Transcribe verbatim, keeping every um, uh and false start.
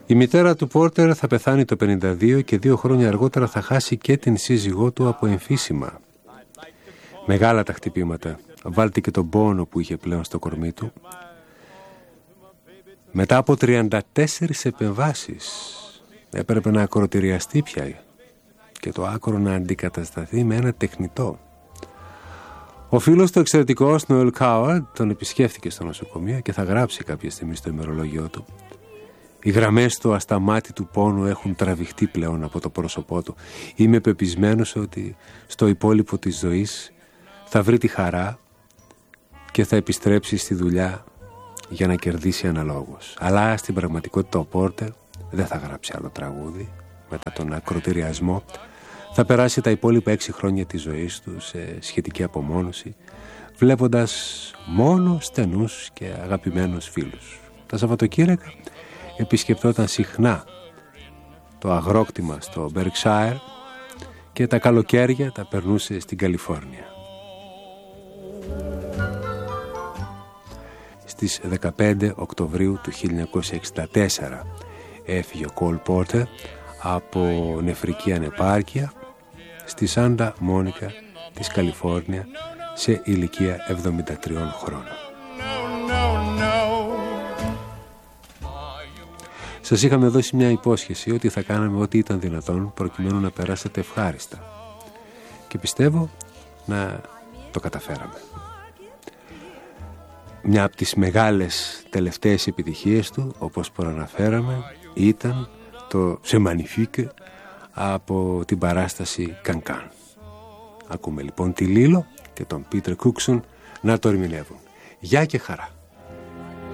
Η μητέρα του Πόρτερ θα πεθάνει το πενήντα δύο και δύο χρόνια αργότερα θα χάσει και την σύζυγό του από εμφύσιμα. Μεγάλα τα χτυπήματα. Βάλτε και τον πόνο που είχε πλέον στο κορμί του. Μετά από τριάντα τέσσερις επεμβάσεις έπρεπε να ακροτηριαστεί πια και το άκρο να αντικατασταθεί με ένα τεχνητό. Ο φίλος του εξαιρετικός Νοέλ Κάουαρντ τον επισκέφθηκε στο νοσοκομείο και θα γράψει κάποια στιγμή στο ημερολόγιο του. Οι γραμμές του ασταμάτητου πόνου έχουν τραβηχτεί πλέον από το πρόσωπό του. Είμαι πεπισμένος ότι στο υπόλοιπο της ζωής θα βρει τη χαρά και θα επιστρέψει στη δουλειά για να κερδίσει αναλόγως. Αλλά στην πραγματικότητα ο Πόρτερ δεν θα γράψει άλλο τραγούδι. Μετά τον ακροτηριασμό θα περάσει τα υπόλοιπα έξι χρόνια της ζωής του σε σχετική απομόνωση, βλέποντας μόνο στενούς και αγαπημένους φίλους. Τα Σαββατοκύριακα επισκεπτόταν συχνά το αγρόκτημα στο Berkshire και τα καλοκαίρια τα περνούσε στην Καλιφόρνια. Στις δεκαπέντε Οκτωβρίου του χίλια εννιακόσια εξήντα τέσσερα έφυγε ο Κολ Πόρτερ από νεφρική ανεπάρκεια στη Σάντα Μόνικα της Καλιφόρνια σε ηλικία εβδομήντα τριών χρόνων. Σας είχαμε δώσει μια υπόσχεση ότι θα κάναμε ό,τι ήταν δυνατόν προκειμένου να περάσετε ευχάριστα και πιστεύω να το καταφέραμε. Μια από τις μεγάλες τελευταίες επιτυχίες του, όπως προαναφέραμε, ήταν το «C'est magnifique» από την παράσταση «Κανκάν». Ακούμε λοιπόν τη Λίλο και τον Πίτερ Κούκσον να το ερμηνεύουν. Γεια και χαρά!